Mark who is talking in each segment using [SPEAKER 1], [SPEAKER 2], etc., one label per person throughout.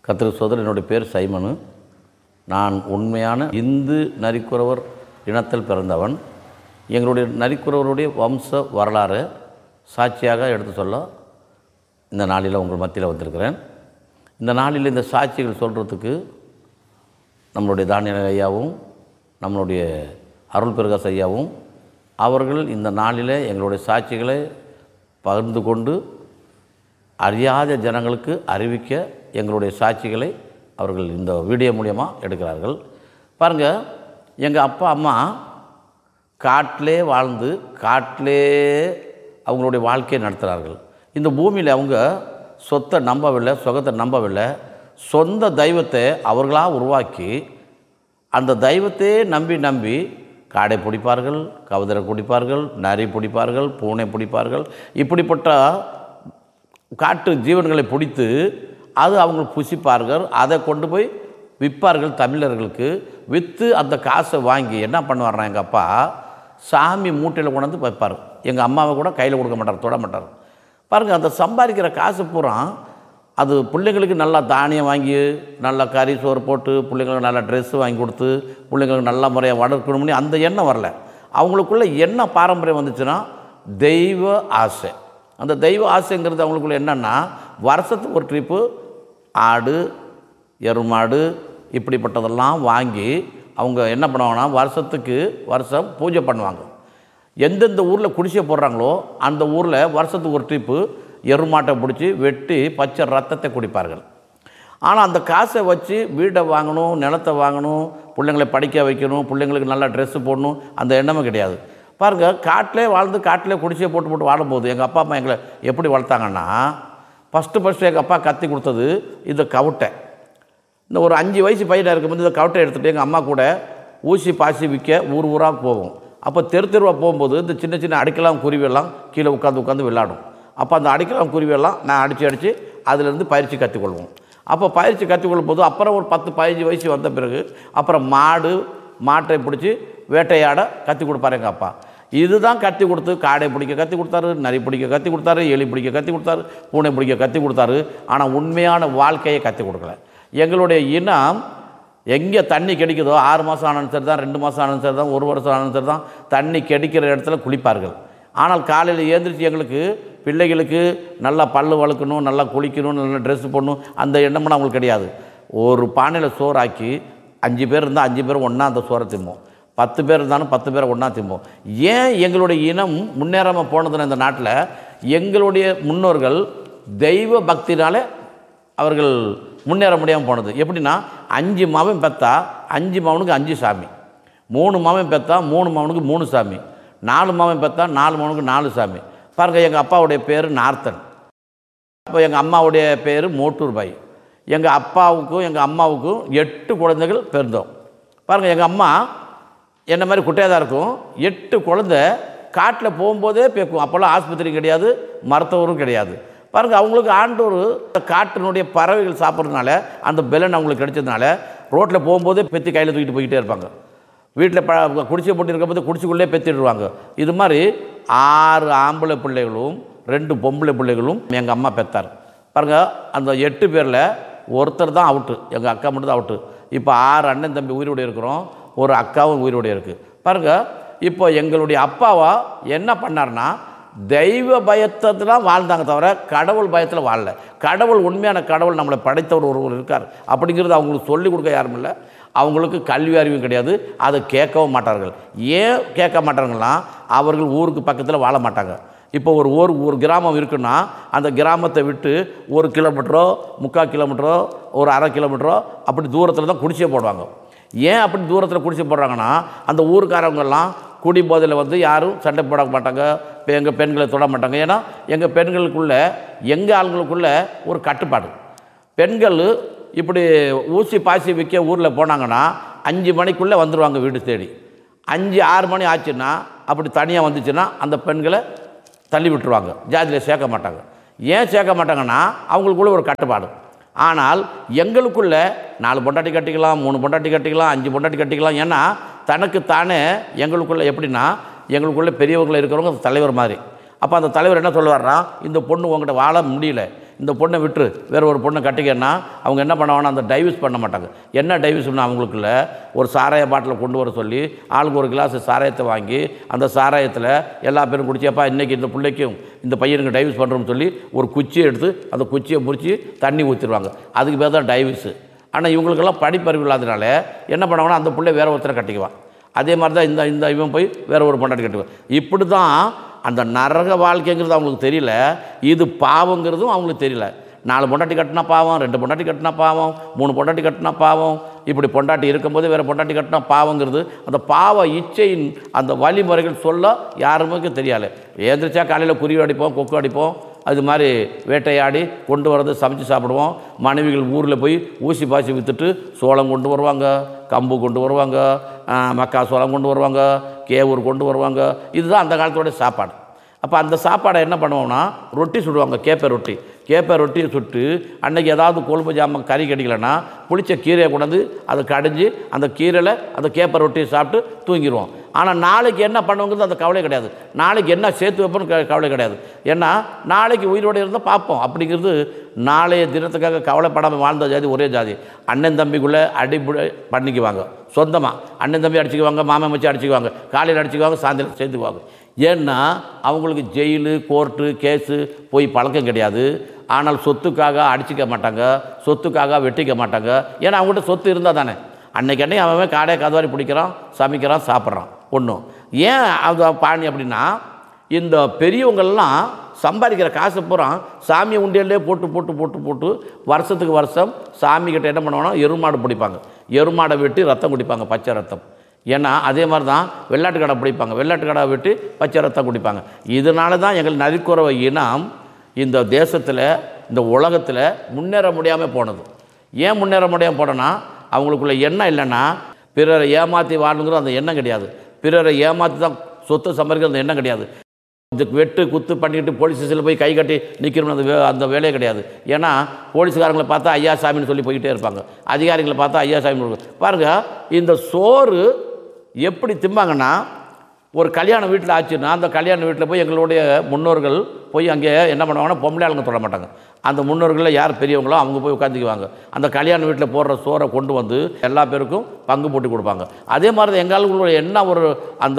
[SPEAKER 1] கர்த்தருக்கு ஸ்தோத்திரம். என்னுடைய பேர் சைமனு. நான் உண்மையான இந்து நரிக்குறவர் இனத்தில் பிறந்தவன். எங்களுடைய நரிக்குறவருடைய வம்ச வரலாறு சாட்சியாக எடுத்து சொல்ல இந்த நாளில் உங்கள் மத்தியில் வந்திருக்கிறேன். இந்த நாளில் இந்த சாட்சிகள் சொல்கிறதுக்கு நம்மளுடைய தானியல் ஐயாவும் நம்மளுடைய அருள் பிரகாஷ் ஐயாவும் அவர்கள் இந்த நாளில் எங்களுடைய சாட்சிகளை பகிர்ந்து கொண்டு அறியாத ஜனங்களுக்கு அறிவிக்க எங்களுடைய சாட்சிகளை அவர்கள் இந்த வீடியோ மூலியமாக எடுக்கிறார்கள். பாருங்கள், எங்கள் அப்பா அம்மா காட்டிலே வாழ்ந்து காட்டிலே அவங்களுடைய வாழ்க்கையை நடத்துகிறார்கள். இந்த பூமியில் அவங்க சொத்தை நம்பவில்லை, சுகத்தை நம்பவில்லை. சொந்த தெய்வத்தை அவர்களாக உருவாக்கி அந்த தெய்வத்தையே நம்பி காடை பிடிப்பார்கள், கவுதரை பிடிப்பார்கள், நரி பிடிப்பார்கள், பூனை பிடிப்பார்கள். இப்படிப்பட்ட காட்டு ஜீவன்களை பிடித்து அது அவங்க புசிப்பார்கள். அதை கொண்டு போய் விற்பார்கள் தமிழர்களுக்கு. விற்று அந்த காசை வாங்கி என்ன பண்ணுவார்னா எங்கள் அப்பா சாமி மூட்டையில் கொண்டு வந்து வைப்பார். எங்கள் அம்மாவை கூட கையில் கொடுக்க மாட்டார், தொட மாட்டார். பாருங்கள், அந்த சம்பாதிக்கிற காசு பூரா அது பிள்ளைங்களுக்கு நல்லா தானியம் வாங்கி நல்லா கறி சோறு போட்டு பிள்ளைங்களுக்கு நல்லா ட்ரெஸ்ஸு வாங்கி கொடுத்து பிள்ளைங்களுக்கு நல்ல முறையாக வளர்க்கணும்னு அந்த எண்ணம் வரல. அவங்களுக்குள்ள என்ன பாரம்பரியம் வந்துச்சுன்னா தெய்வ ஆசை. அந்த தெய்வ ஆசைங்கிறது அவங்களுக்குள்ள என்னென்னா வருஷத்துக்கு ஒரு ட்ரிப்பு ஆடு எருமாடு இப்படிப்பட்டதெல்லாம் வாங்கி அவங்க என்ன பண்ணுவாங்கன்னா வருஷம் பூஜை பண்ணுவாங்க. எந்தெந்த ஊரில் குடிசை போடுறாங்களோ அந்த ஊரில் வருஷத்துக்கு ஒரு ட்ரிப்பு எருமாட்டை பிடிச்சி வெட்டி பச்சை ரத்தத்தை குடிப்பார்கள். ஆனால் அந்த காசை வச்சு வீடை வாங்கணும், நிலத்தை வாங்கணும், பிள்ளைங்களை படிக்க வைக்கணும், பிள்ளைங்களுக்கு நல்லா ட்ரெஸ்ஸு போடணும், அந்த எண்ணமே கிடையாது. பாருங்கள், காட்டிலே வாழ்ந்து காட்டிலே குடிசையை போட்டு வாழும்போது எங்கள் அப்பா அம்மா எங்களை எப்படி வளர்த்தாங்கன்னா ஃபஸ்ட்டு எங்கள் அப்பா கற்றுக் கொடுத்தது இந்த கவுட்டை. இந்த ஒரு 5 வயசு பையனாக இருக்கும்போது இந்த கவுட்டை எடுத்துகிட்டு எங்கள் அம்மா கூட ஊசி பாசி விற்க ஊராக போகும். அப்போ தெருவாக போகும்போது இந்த சின்ன சின்ன அடிக்கலாம் குருவியெல்லாம் கீழே உட்காந்து விளையாடும். அப்போ அந்த அடிக்கலாம் குருவியெல்லாம் நான் அடித்து அதிலேருந்து பயிற்சி கற்றுக்கொள்வோம். அப்போ பயிற்சி கற்றுக்கொள்ளும் போது அப்புறம் ஒரு 10-15 வயசு வந்த பிறகு அப்புறம் மாட்டை பிடிச்சி வேட்டையாட கற்றுக் கொடுப்பார் எங்கள் அப்பா. இதுதான் கற்றுக் கொடுத்து காடை பிடிக்க கற்றுக் கொடுத்தாரு, நரி பிடிக்க கற்றுக் கொடுத்தாரு, எலி பிடிக்க கற்றுக் கொடுத்தாரு, பூனை பிடிக்க கற்றுக் கொடுத்தாரு. ஆனால் உண்மையான வாழ்க்கையை கற்றுக் கொடுக்கல. எங்களுடைய இனம் எங்கே தண்ணி கிடைக்குதோ 6 மாதம் ஆனாலும் சரி தான், 2 மாதம் ஆனாலும் சரி தான், 1 வருஷம் ஆனாலும் சரி தான், தண்ணி கிடைக்கிற இடத்துல குளிப்பார்கள். ஆனால் காலையில் எழுந்திரிச்சு எங்களுக்கு பிள்ளைகளுக்கு நல்லா பல்லு வளர்க்கணும், நல்லா குளிக்கணும், நல்லா ட்ரெஸ்ஸு போடணும், அந்த எண்ணம்லாம் அவங்களுக்கு கிடையாது. ஒரு பானையில் சோறாக்கி 5 பேர் இருந்தால் 5 பேர் ஒன்றா அந்த சோறை திம்போம், 10 பேர் இருந்தாலும் 10 பேரை ஒன்றா திம்போம். ஏன் எங்களுடைய இனம் முன்னேறாமல் போனதுன்னு இந்த நாட்டில் எங்களுடைய முன்னோர்கள் தெய்வ பக்தினாலே அவர்கள் முன்னேற முடியாமல் போனது. எப்படின்னா 5 மாவன் பெற்றா 5 மாவனுக்கு 5 சாமி, 3 மாவன் பெற்றா 3 மாவனுக்கு 3 சாமி, 4 மாவன் பெற்றா 4 மாவனுக்கு 4 சாமி. பாருங்கள், எங்கள் அப்பாவுடைய பேர் நார்த்தன், அப்போ எங்கள் அம்மாவுடைய பேர் மோட்டூர்பாய். எங்கள் அப்பாவுக்கும் எங்கள் அம்மாவுக்கும் 8 குழந்தைகள் பிறந்தோம். பாருங்கள், எங்கள் அம்மா என்ன மாதிரி குட்டையாக தான் இருக்கும். 8 குழந்தை காட்டில் போகும்போதே பேக்கும். அப்போல்லாம் ஆஸ்பத்திரி கிடையாது, மருத்துவரும் கிடையாது. பாருங்கள், அவங்களுக்கு ஆண்டோர் காட்டினுடைய பறவைகள் சாப்பிட்றதுனால அந்த பெலன் அவங்களுக்கு கிடைச்சதுனால ரோட்டில் போகும்போதே பெத்தி கையில் தூக்கிட்டு போய்கிட்டே இருப்பாங்க. வீட்டில் குடிசை போட்டு இருக்கும்போது குடிசைக்குள்ளே பெத்திடுவாங்க. இது மாதிரி 6 ஆம்பளை பிள்ளைகளும் 2 பொம்பளை பிள்ளைகளும் எங்கள் அம்மா பெற்றார். பாருங்கள், அந்த 8 பேரில் ஒருத்தர் தான் அவுட்டு, எங்கள் அக்கா மட்டும் தான் அவுட்டு. இப்போ 6 அண்ணன் தம்பி உயிரோடு இருக்கிறோம், ஒரு அக்காவும் உயிரோடு இருக்குது. பாருங்கள், இப்போ எங்களுடைய அப்பாவா என்ன பண்ணார்னா தெய்வ பயத்தை தான் வாழ்ந்தாங்க தவிர கடவுள் பயத்தில் வாழல. கடவுள், உண்மையான கடவுள் நம்மளை படைத்தவர் ஒருவர் இருக்கார் அப்படிங்கிறது அவங்களுக்கு சொல்லிக் கொடுக்க யாரும் இல்லை. அவங்களுக்கு கல்வி அறிவும் கிடையாது, அதை கேட்கவும் மாட்டார்கள். ஏன் கேட்க மாட்டாங்கன்னா அவர்கள் ஊருக்கு பக்கத்தில் வாழ மாட்டாங்க. இப்போ ஒரு கிராமம் இருக்குன்னா அந்த கிராமத்தை விட்டு 1 கிலோமீட்டரோ 3/4 கிலோமீட்டரோ ஒரு 1/2 கிலோமீட்டரோ அப்படி தூரத்தில் தான் குடிசை போடுவாங்க. ஏன் அப்படி தூரத்தில் குடிசை போடுறாங்கன்னா அந்த ஊருக்காரவங்கெல்லாம் குடி போதையில் வந்து யாரும் சண்டை போட மாட்டாங்க, எங்கள் பெண்களை தொட மாட்டாங்க. ஏன்னா எங்கள் பெண்களுக்குள்ள எங்கள் ஆளுங்களுக்குள்ள ஒரு கட்டுப்பாடு. பெண்கள் இப்படி ஊசி பாசி விற்க ஊரில் போனாங்கன்னா 5 மணிக்குள்ளே வந்துடுவாங்க வீடு தேடி. 5-6 மணி ஆச்சுன்னா அப்படி தனியாக வந்துச்சுன்னா அந்த பெண்களை தள்ளி விட்டுருவாங்க, ஜாதியில் சேர்க்க மாட்டாங்க. ஏன் சேர்க்க மாட்டாங்கன்னா அவங்களுக்குள்ள ஒரு கட்டுப்பாடு. ஆனால் எங்களுக்குள்ள 4 பொண்டாட்டி கட்டிக்கலாம், 3 பொண்டாட்டி கட்டிக்கலாம், 5 பொண்டாட்டி கட்டிக்கலாம். ஏன்னா தனக்கு தானே எங்களுக்குள்ள எப்படின்னா எங்களுக்குள்ள பெரியவர்கள் இருக்கிறவங்க தலைவர் மாதிரி. அப்போ அந்த தலைவர் என்ன சொல்லுவார்னா, இந்த பொண்ணு உங்கள்கிட்ட வாழ முடியல, இந்த பொண்ணை விட்டுரு வேறு ஒரு பொண்ணை கட்டிக்கன்னா அவங்க என்ன பண்ணுவாங்கன்னா அந்த டைவர்ஸ் பண்ண மாட்டாங்க. என்ன டைவர்ஸ்னா அவங்களுக்குள்ள ஒரு சாராய பாட்டில் கொண்டு வர சொல்லி ஆளுக்கு ஒரு கிளாஸ் சாராயத்தை வாங்கி அந்த சாராயத்தில் எல்லா பேரும் குடிச்சப்பா இன்றைக்கி இந்த பிள்ளைக்கும் இந்த பையனுக்கு டைவர்ஸ் பண்ணுறோம்னு சொல்லி ஒரு குச்சியை எடுத்து அந்த குச்சியை முறித்து தண்ணி ஊற்றிடுவாங்க. அதுக்கு பேர் தான் டைவர்ஸு. ஆனால் இவங்களுக்கெல்லாம் படிப்பறிவு இல்லாதனால என்ன பண்ணுவாங்கன்னா அந்த பிள்ளை வேறு ஒருத்தரை கட்டிக்குவான். அதே மாதிரி தான் இந்த இவன் போய் வேறு ஒரு பொண்டாட்டி கட்டுவான். இப்படி தான் அந்த நரக வாழ்க்கைங்கிறது அவங்களுக்கு தெரியல, இது பாவங்கிறதும் அவங்களுக்கு தெரியல. 4 பொண்டாட்டி கட்டினா பாவம், 2 பொண்டாட்டி கட்டினா பாவம், 3 பொண்டாட்டி கட்டினா பாவம், இப்படி பொண்டாட்டி இருக்கும்போது வேறு பொண்டாட்டி கட்டினா பாவங்கிறது அந்த பாவ இச்சையின் அந்த வழிமுறைகள் சொல்ல யாருமே தெரியலை. ஏந்திரிச்சா காலையில் குருவி அடிப்போம், கொக்கு அடிப்போம், அது மாதிரி வேட்டையாடி கொண்டு வரது சமைச்சு சாப்பிடுவோம். மனைவிகள் ஊரில் போய் ஊசி பாசி விற்றுட்டு சோளம் கொண்டு வருவாங்க, கம்பு கொண்டு வருவாங்க, மக்காசோளம் கொண்டு வருவாங்க, கேவூர் கொண்டு வருவாங்க. இதுதான் அந்த காலத்தோடைய சாப்பாடு. அப்போ அந்த சாப்பாடை என்ன பண்ணுவோம்னா ரொட்டி சுடுவாங்க, கேப்பை ரொட்டியை சுட்டு அன்றைக்கி ஏதாவது கொழுப்பு ஜாமான் கறி கிடைக்கலன்னா புளிச்ச கீரையை கொண்டாந்து அதை கடைஞ்சி அந்த கீரையில் அந்த கேப்பை ரொட்டியை சாப்பிட்டு தூங்கிடுவோம். ஆனால் நாளைக்கு என்ன பண்ணுவோங்கிறது அந்த கவலை கிடையாது, நாளைக்கு என்ன சேர்த்து வைப்போன்னு கவலை கிடையாது. ஏன்னா நாளைக்கு உயிரோடு இருந்தால் பார்ப்போம் அப்படிங்கிறது. நாளைய தினத்துக்காக கவலைப்படாமல் வாழ்ந்த ஜாதி ஒரே ஜாதி. அண்ணன் தம்பிக்குள்ளே அடிப்படை பண்ணிக்குவாங்க, சொந்தமாக அண்ணன் தம்பி அடிச்சுக்குவாங்க, மாமன் வச்சு அடிச்சுக்குவாங்க, காலையில் அடிச்சுக்குவாங்க, சாயந்தரம் சேர்த்துக்குவாங்க. ஏன்னா அவங்களுக்கு ஜெயிலு கோர்ட்டு கேஸு போய் பழக்கம் கிடையாது. ஆனால் சொத்துக்காக அடிச்சிக்க மாட்டாங்க, சொத்துக்காக வெட்டிக்க மாட்டாங்க. ஏன்னா அவங்கள்ட்ட சொத்து இருந்தால் தானே. அன்னைக்கு அவன் காடை கதவாரி பிடிக்கிறான், சமைக்கிறான், சாப்பிட்றான். ஒன்றும் ஏன் அது பாணி அப்படின்னா இந்த பெரியவங்கள்லாம் சம்பாதிக்கிற காசை பூரா சாமியை உண்டியல்லே போட்டு போட்டு போட்டு போட்டு வருஷத்துக்கு வருஷம் சாமிக்கிட்ட என்ன பண்ணுவாங்கன்னா எருமாடு பிடிப்பாங்க, எருமாடை வெட்டி ரத்தம் குடிப்பாங்க, பச்சை ரத்தம். ஏன்னா அதே மாதிரி தான் வெள்ளாட்டு கடை பிடிப்பாங்க, வெள்ளாட்டு கடை வெட்டி பச்சை ரத்தம் குடிப்பாங்க. இதனால தான் எங்கள் நரிக்குறவை இனம் இந்த தேசத்தில் இந்த உலகத்தில் முன்னேற முடியாமல் போனது. ஏன் முன்னேற முடியாமல் போனோன்னா அவங்களுக்குள்ள எண்ணம் இல்லைன்னா பிறரை ஏமாற்றி வாழணுங்கிற அந்த எண்ணம் கிடையாது, பிறரை ஏமாற்றி தான் சொத்து சம்பாதிக்கிற அந்த எண்ணம் கிடையாது. இந்த வெட்டு குத்து பண்ணிக்கிட்டு போலீஸ் ஸ்டேஷனில் போய் கை கட்டி நிற்கணும்னு அந்த வேலையே கிடையாது. ஏன்னா போலீஸ்காரங்களை பார்த்தா ஐயா சாமின்னு சொல்லி போய்கிட்டே இருப்பாங்க, அதிகாரிகளை பார்த்தா ஐயா சாமி. பாருங்கள் இந்த சோறு எப்படி திம்பாங்கன்னா ஒரு கல்யாண வீட்டில் ஆச்சுன்னா அந்த கல்யாண வீட்டில் போய் எங்களுடைய முன்னோர்கள் போய் அங்கே என்ன பண்ணுவாங்கன்னா பொம்பளை ஆளுங்க தொட மாட்டாங்க. அந்த முன்னோர்களில் யார் பெரியவங்களோ அவங்க போய் உட்காந்துக்குவாங்க. அந்த கல்யாண வீட்டில் போடுற சோறை கொண்டு வந்து எல்லா பேருக்கும் பங்கு போட்டு கொடுப்பாங்க. அதே மாதிரி தான் எங்களுடைய என்ன ஒரு அந்த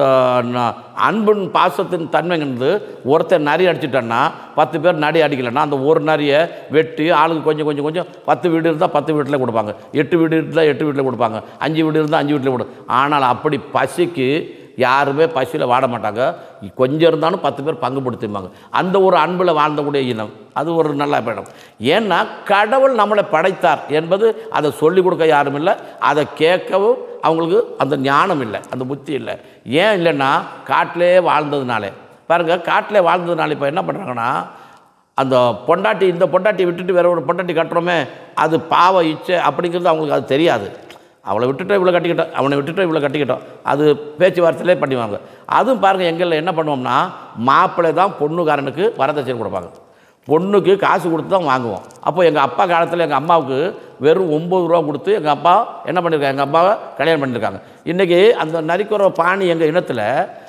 [SPEAKER 1] அன்பின் பாசத்தின் தன்மைங்கிறது ஒருத்தர் நரி அடிச்சிட்டோன்னா 10 பேர் நரி அடிக்கலைன்னா அந்த ஒரு நரியை வெட்டி ஆளுக்கு கொஞ்சம் கொஞ்சம் கொஞ்சம் 10 வீடு இருந்தால் 10 வீட்டில் கொடுப்பாங்க, 8 வீடு இருந்தால் 8 வீட்டில் கொடுப்பாங்க, 5 வீடு இருந்தால் 5 வீட்டில் கொடுப்பாங்க. ஆனால் அப்படி பசிக்கு யாருமே பசியில் வாட மாட்டாங்க. கொஞ்சம் இருந்தாலும் 10 பேர் பங்கு படுத்திப்பாங்க. அந்த ஒரு அன்பில் வாழ்ந்தக்கூடிய இனம் அது ஒரு நல்ல இடம். ஏன்னா கடவுள் நம்மளை படைத்தார் என்பது அதை சொல்லிக் கொடுக்க யாரும் இல்லை, அதை கேட்கவும் அவங்களுக்கு அந்த ஞானம் இல்லை, அந்த புத்தி இல்லை. ஏன் இல்லைன்னா காட்டிலே வாழ்ந்ததுனாலே. பாருங்கள் காட்டிலே வாழ்ந்ததுனால இப்போ என்ன பண்ணுறாங்கன்னா அந்த பொண்டாட்டி இந்த பொண்டாட்டி விட்டுட்டு வேறு ஒரு பொண்டாட்டி கட்டுறோமே அது பாவ இச்சை அப்படிங்கிறது அவங்களுக்கு அது தெரியாது. அவளை விட்டுட்டு இவ்வளோ கட்டிக்கிட்டோம், அவனை விட்டுட்டு இவ்வளோ கட்டிக்கிட்டோம், அது பேச்சுவார்த்தையிலே பண்ணுவாங்க. அதுவும் பாருங்கள் எங்களில் என்ன பண்ணுவோம்னா மாப்பிள்ளை தான் பொண்ணுக்காரனுக்கு வரதட்சணை கொடுப்பாங்க, பொண்ணுக்கு காசு கொடுத்து தான் வாங்குவோம். அப்போ எங்கள் அப்பா காலத்தில் எங்கள் அம்மாவுக்கு வெறும் 9 ரூபா கொடுத்து எங்கள் அப்பா என்ன பண்ணியிருக்காங்க, எங்கள் அம்மாவை கல்யாணம் பண்ணியிருக்காங்க. இன்றைக்கி அந்த நரிக்குற பாணி எங்கள் இனத்தில்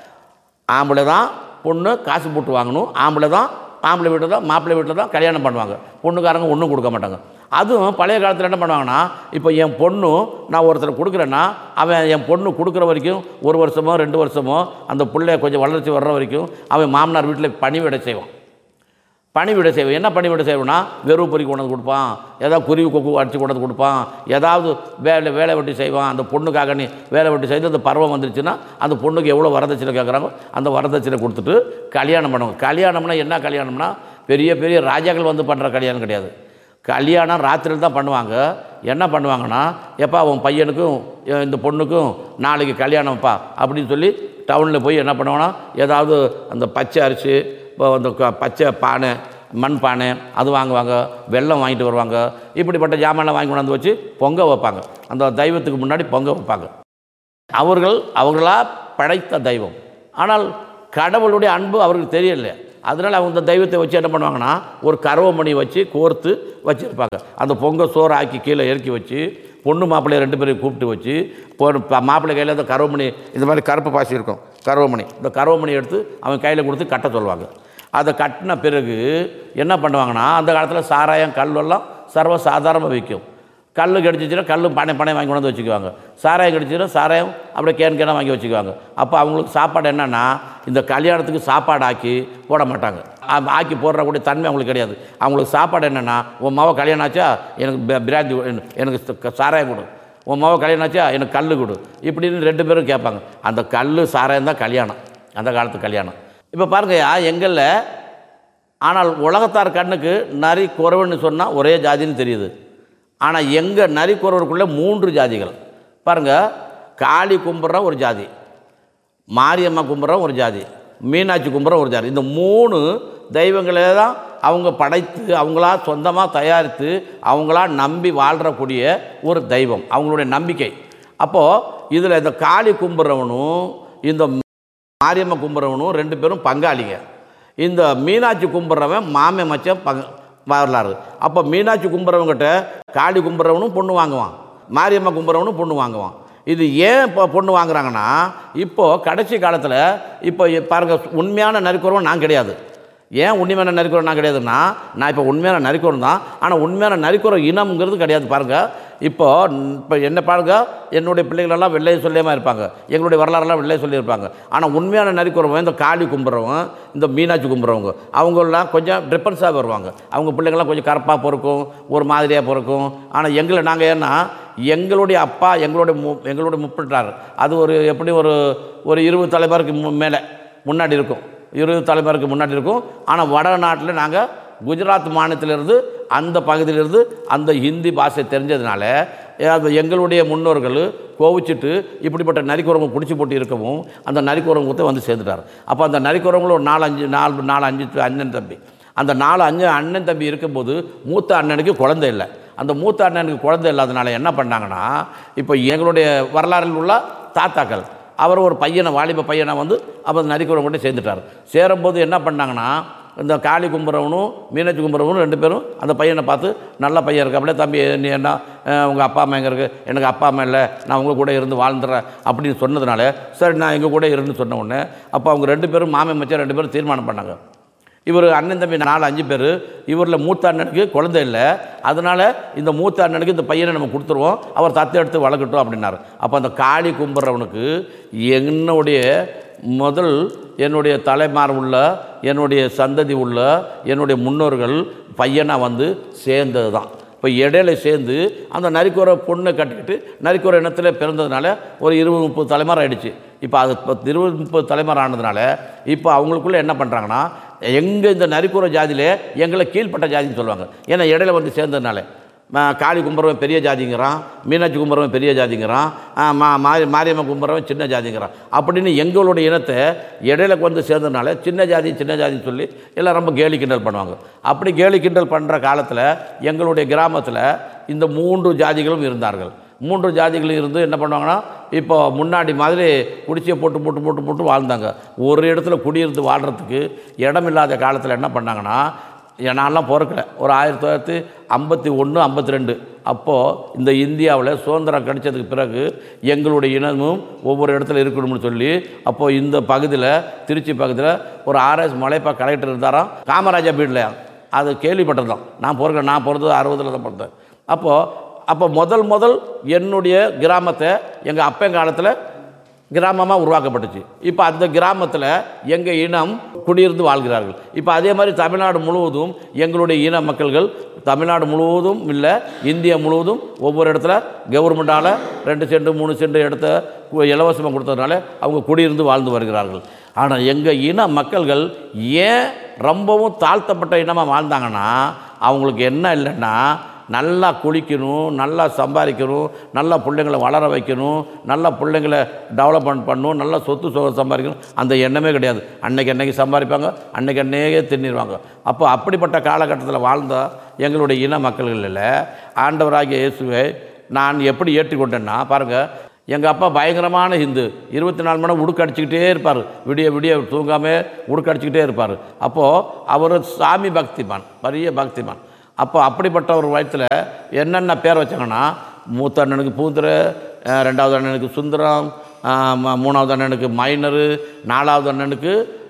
[SPEAKER 1] ஆம்பளை தான் பொண்ணு காசு போட்டு வாங்கணும், ஆம்பளை வீட்டில் தான் மாப்பிள்ளை வீட்டில் தான் கல்யாணம் பண்ணுவாங்க, பொண்ணுக்காரங்க ஒன்றும் கொடுக்க மாட்டாங்க. அதுவும் பழைய காலத்தில் என்ன பண்ணுவாங்கன்னா இப்போ என் பொண்ணு நான் ஒருத்தர் கொடுக்குறேன்னா அவன் என் பொண்ணு கொடுக்குற வரைக்கும் 1 வருஷமோ 2 வருஷமோ அந்த பிள்ளை கொஞ்சம் வளர்ச்சி வர்ற வரைக்கும் அவன் மாமனார் வீட்டில் பணிவிடை செய்வான். என்ன பணிவிடை செய்வோன்னா வெறும் பொறி கொண்டு வந்து கொடுப்பான், ஏதாவது குருவி கொக்கு அடித்து கொண்டு வந்து கொடுப்பான், ஏதாவது வேலை வெட்டி செய்வான். அந்த பொண்ணுக்காக நீ வேலை வெட்டி செய்து அந்த பருவம் வந்துருச்சுன்னா அந்த பொண்ணுக்கு எவ்வளோ வரதட்சணை கேட்குறாங்க அந்த வரதட்சணை கொடுத்துட்டு கல்யாணம் பண்ணுவாங்க. கல்யாணம்னா என்ன கல்யாணம்னா பெரிய பெரிய ராஜாக்கள் வந்து பண்ணுற கல்யாணம் கிடையாது. கல்யாணம் ராத்திரியில் தான் பண்ணுவாங்க. என்ன பண்ணுவாங்கன்னா எப்பா உன் பையனுக்கும் இந்த பொண்ணுக்கும் நாளைக்கு கல்யாணம்ப்பா அப்படின்னு சொல்லி டவுனில் போய் என்ன பண்ணுவாங்கன்னா ஏதாவது அந்த பச்சை அரிசி இப்போ அந்த பச்சை பானை மண் பானை அது வாங்குவாங்க, வெல்லம் வாங்கிட்டு வருவாங்க, இப்படிப்பட்ட ஜாமான்லாம் வாங்கி கொண்டாந்து வச்சு பொங்க வைப்பாங்க. அந்த தெய்வத்துக்கு முன்னாடி பொங்க வைப்பாங்க. அவர்களாக படைத்த தெய்வம். ஆனால் கடவுளுடைய அன்பு அவர்களுக்கு தெரியல. அதனால் அவங்க இந்த தெய்வத்தை வச்சு என்ன பண்ணுவாங்கன்னா ஒரு கருவமணி வச்சு கோர்த்து வச்சுருப்பாங்க. அந்த பொங்கல் சோறு ஆக்கி கீழே இறக்கி வச்சு பொண்ணு மாப்பிள்ளையை 2 பேரையும் கூப்பிட்டு வச்சு மாப்பிள்ளை கையில் அந்த கருவமணி இந்த மாதிரி கருப்பு பாசி இருக்கும் கருவமணி, இந்த கருவமணி எடுத்து அவன் கையில் கொடுத்து கட்ட சொல்லுவாங்க. அதை கட்டின பிறகு என்ன பண்ணுவாங்கன்னா, அந்த காலத்தில் சாராயம் கல்லெல்லாம் சர்வசாதாரணமாக விற்கும். கல் கிடச்சிச்சுன்னா கல் பனை வாங்கி கொண்டு வந்து வச்சுக்குவாங்க. சாராயம் கிடச்சிச்சுன்னா சாராயம் அப்படியே கேனாக வாங்கி வச்சுக்குவாங்க. அப்போ அவங்களுக்கு சாப்பாடு என்னென்னா, இந்த கல்யாணத்துக்கு சாப்பாடு ஆக்கி போட மாட்டாங்க. ஆக்கி போடுறக்கூடிய தன்மை அவங்களுக்கு கிடையாது. அவங்களுக்கு சாப்பாடு என்னென்னா, உன் மாவை கல்யாணம் ஆச்சா எனக்கு பிராந்தி, எனக்கு சாராயம் கொடு, உன் மாவை கல்யாணம் ஆச்சா எனக்கு கல் கொடு, இப்படின்னு 2 பேரும் கேட்பாங்க. அந்த கல் சாராயம் தான் கல்யாணம், அந்த காலத்து கல்யாணம். இப்போ பாருங்கய்யா, எங்களில் ஆனால் உலகத்தார் கண்ணுக்கு நரி குறவுன்னு சொன்னால் ஒரே ஜாதின்னு தெரியுது. ஆனால் எங்கள் நரி குறவருக்குள்ளே 3 ஜாதிகள் பாருங்கள். காளி கும்பிட்ற ஒரு ஜாதி, மாரியம்மா கும்பிட்ற ஒரு ஜாதி, மீனாட்சி கும்பிட்ற ஒரு ஜாதி. இந்த 3 தெய்வங்களே தான் அவங்க படைத்து அவங்களா சொந்தமாக தயாரித்து அவங்களா நம்பி வாழ்கிறக்கூடிய ஒரு தெய்வம், அவங்களுடைய நம்பிக்கை. அப்போது இதில் இந்த காளி கும்பிட்றவனும் இந்த மாரியம்மா கும்பிட்றவனும் 2 பேரும் பங்காளிங்க. இந்த மீனாட்சி கும்பிட்றவன் மாமே மச்சம் வரலாறு. அப்போ மீனாட்சி கும்பிட்றவங்கிட்ட காளி கும்பிட்றவனும் பொண்ணு வாங்குவான், மாரியம்மா கும்பிட்றவனும் பொண்ணு வாங்குவான். இது ஏன் இப்போ பொண்ணு வாங்குறாங்கன்னா, இப்போது கடைசி காலத்தில் இப்போ பாருங்கள், உண்மையான நரிக்குறவன் நான் கிடையாது. ஏன் உண்மையான நரிக்குறவன் நான் கிடையாதுன்னா, நான் இப்போ உண்மையான நரிக்குறவன் தான், ஆனால் உண்மையான நரிக்குற இனம்ங்கிறது கிடையாது. பாருங்கள், இப்போ என்ன பாருங்கள், என்னுடைய பிள்ளைகளெல்லாம் வெள்ளையை சொல்லியமாக இருப்பாங்க, எங்களுடைய வரலாறுலாம் வெள்ளையை சொல்லியிருப்பாங்க. ஆனால் உண்மையான நரிக்குறவன் இந்த காளி கும்பிட்றவன், இந்த மீனாட்சி கும்பிட்றவங்க, அவங்களாம் கொஞ்சம் டிஃப்ரென்ஸாக வருவாங்க. அவங்க பிள்ளைங்கள்லாம் கொஞ்சம் கருப்பாக பிறக்கும், ஒரு மாதிரியாக பிறக்கும். ஆனால் எங்களை நாங்கள் ஏன்னா எங்களுடைய அப்பா எங்களுடைய முப்பிட்டார், அது ஒரு எப்படி ஒரு 20 தலைமுறைக்கு மேலே முன்னாடி இருக்கும், 20 தலைமுறைக்கு முன்னாடி இருக்கும். ஆனால் வடநாட்டில் நாங்கள் குஜராத் மாநிலத்திலிருந்து அந்த பகுதியிலிருந்து அந்த ஹிந்தி பாஷை தெரிஞ்சதுனால எங்களுடைய முன்னோர்கள் கோவிச்சிட்டு இப்படிப்பட்ட நரிக்குறவங்க பிடிச்சி போட்டு இருக்கவும் அந்த நரிக்குறவங்கத்தை வந்து சேர்ந்துட்டார். அப்போ அந்த நரிக்குறவங்களும் ஒரு 4-5 அண்ணன் தம்பி. அந்த 4-5 அண்ணன் தம்பி இருக்கும்போது மூத்த அண்ணனுக்கு குழந்தை இல்லை. அந்த மூத்த அண்ணனுக்கு குழந்தை இல்லாதனால என்ன பண்ணாங்கன்னா, இப்போ எங்களுடைய வரலாறில் உள்ள தாத்தாக்கள் அவர் ஒரு பையனை, வாலிப பையனை வந்து அப்போ நரிக்குறவங்கள்ட்ட சேர்ந்துட்டார். சேரும்போது என்ன பண்ணாங்கன்னா, இந்த காளி கும்பிட்றவனும் மீனாட்சி கும்பிட்றவனும் 2 பேரும் அந்த பையனை பார்த்து, நல்ல பையன் இருக்கு, அப்படியே தம்பி நீ என்ன உங்கள் அப்பா அம்மா எங்கே இருக்குது, எனக்கு அப்பா அம்மா இல்லை, நான் உங்கள் கூட இருந்து வாழ்ந்துடுறேன் அப்படின்னு சொன்னதுனால, சரி நான் எங்கள் கூட இருந்து சொன்ன உடனே அப்போ அவங்க 2 பேரும் மாமன் மச்சான் 2 பேரும் தீர்மானம் பண்ணாங்க. இவர் அண்ணன் தம்பி 4-5 பேர், இவரில் மூத்த அண்ணனுக்கு குழந்தை இல்லை, அதனால் இந்த மூத்த அண்ணனுக்கு இந்த பையனை நம்ம கொடுத்துருவோம், அவர் தத்து எடுத்து வளர்க்கட்டும் அப்படின்னாரு. அப்போ அந்த காளி கும்பிட்றவனுக்கு என்னுடைய தலைமார் உள்ள, என்னுடைய சந்ததி உள்ள, என்னுடைய முன்னோர்கள் பையனாக வந்து சேர்ந்தது தான். இப்போ இடையில சேர்ந்து அந்த நரிக்குற பொண்ணை கட்டிக்கிட்டு நரிக்குற இனத்தில் பிறந்ததுனால ஒரு 20-30 தலைமுறை ஆகிடுச்சு. இப்போ அது 20-30 தலைமுறை ஆனதுனால இப்போ அவங்களுக்குள்ளே என்ன பண்ணுறாங்கன்னா, எங்கள் இந்த நரிக்குற ஜாதியிலே எங்களை கீழ்ப்பட்ட ஜாதின்னு சொல்லுவாங்க. ஏன்னா இடையில வந்து சேர்ந்ததுனால காளி கும்பிட்றவன் பெரிய ஜாதிங்கிறான், மீனாட்சி கும்பிட்றவன் பெரிய ஜாதிங்கிறான், மாரியம்மா கும்பிட்றவன் சின்ன ஜாதிங்கிறான். அப்படின்னு எங்களுடைய இனத்தை இடையில வந்து சேர்ந்ததுனால சின்ன ஜாதின்னு சொல்லி எல்லாம் ரொம்ப கேலி கிண்டல் பண்ணுவாங்க. அப்படி கேலி கிண்டல் பண்ணுற காலத்தில் எங்களுடைய கிராமத்தில் இந்த 3 ஜாதிகளும் இருந்தார்கள். 3 ஜாதிகளும் இருந்து என்ன பண்ணுவாங்கன்னா, இப்போ முன்னாடி மாதிரி குடிசையை போட்டு வாழ்ந்தாங்க. ஒரு இடத்துல குடியிருந்து வாழ்கிறதுக்கு இடம் இல்லாத காலத்தில் என்ன பண்ணாங்கன்னா, நான்லாம் பிறக்கல, ஒரு 1951-52 அப்போது இந்த இந்தியாவில் சுதந்திரம் கிடைச்சதுக்கு பிறகு எங்களுடைய இனமும் ஒவ்வொரு இடத்துல இருக்கணும்னு சொல்லி, அப்போது இந்த பகுதியில் திருச்சி பகுதியில் ஒரு RS மலைப்பா கலெக்டர் இருந்தாராம், காமராஜா வீட்டில். அது கேள்விப்பட்டது தான். நான் பிறந்தது 60 தான் பிறந்தேன். அப்போ முதல் என்னுடைய கிராமத்தை எங்கள் அப்பன் காலத்தில் கிராமமாக உருவாக்கப்பட்டுச்சு. இப்போ அந்த கிராமத்தில் எங்கள் இனம் குடியிருந்து வாழ்கிறார்கள். இப்போ அதே மாதிரி தமிழ்நாடு முழுவதும் எங்களுடைய இன மக்கள்கள், தமிழ்நாடு முழுவதும் இல்லை, இந்தியா முழுவதும் ஒவ்வொரு இடத்துல கவர்மெண்ட்டால் 2 சென்ட் 3 சென்ட் இடத்த இலவசமாக கொடுத்ததுனால அவங்க குடியிருந்து வாழ்ந்து வருகிறார்கள். ஆனால் எங்கள் இன மக்கள்கள் ஏன் ரொம்பவும் தாழ்த்தப்பட்ட இனமாக வாழ்ந்தாங்கன்னா, அவங்களுக்கு என்ன இல்லைன்னா, நல்லா குளிக்கணும், நல்லா சம்பாதிக்கணும், நல்லா பிள்ளைங்களை வளர வைக்கணும், நல்லா பிள்ளைங்களை டெவலப்மெண்ட் பண்ணணும், நல்லா சொத்து சுகம் சம்பாதிக்கணும், அந்த எண்ணமே கிடையாது. அன்னைக்கு சம்பாதிப்பாங்க, அன்னைக்கே தின்னிடுவாங்க. அப்போ அப்படிப்பட்ட காலகட்டத்தில் வாழ்ந்த எங்களுடைய இன மக்கள்களில் ஆண்டவராகிய இயேசுவை நான் எப்படி ஏற்றுக்கொண்டேன்னா, பாருங்கள், எங்கள் அப்பா பயங்கரமான ஹிந்து, 24 மணி நேரம் உடுக்கு அடிச்சுக்கிட்டே இருப்பார், விடிய தூங்காமல் உடுக்கு அடிச்சுக்கிட்டே இருப்பார். அப்போது அவர் சாமி பக்திமான், பெரிய பக்திமான். அப்போ அப்படிப்பட்ட ஒரு வயத்தில் என்னென்ன பேர் வச்சாங்கன்னா, மூத்த அண்ணனுக்கு பூந்தர, 2வது அண்ணனுக்கு சுந்தரம், 3வது அண்ணனுக்கு மைனரு, 4வது அண்ணனுக்கு